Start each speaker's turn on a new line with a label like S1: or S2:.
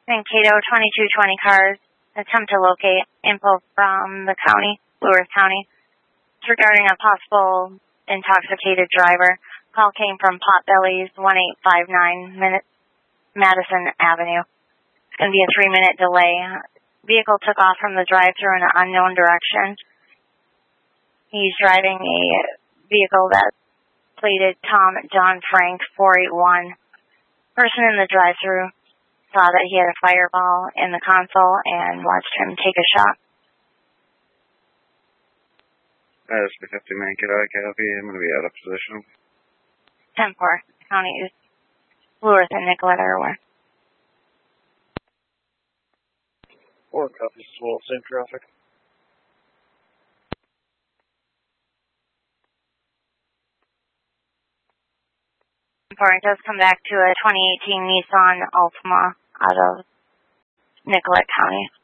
S1: Mankato 2220 cars attempt to locate info from the county, Lewis County. It's regarding a possible intoxicated driver. Call came from Potbelly's 1859 Madison Avenue. It's going to be a 3-minute delay. Vehicle took off from the drive-thru in an unknown direction. He's driving a vehicle that's plated Tom John Frank 481. Person in the drive-thru saw that he had a fireball in the console and watched him take a shot.
S2: SP 50 Mankato, copy. I'm going to be out of position.
S1: 10-4. County is Lewis and Nicollet are aware.
S3: 4 copies as well, same traffic.
S1: 4, it does come back to a 2018 Nissan Altima out of Nicollet County.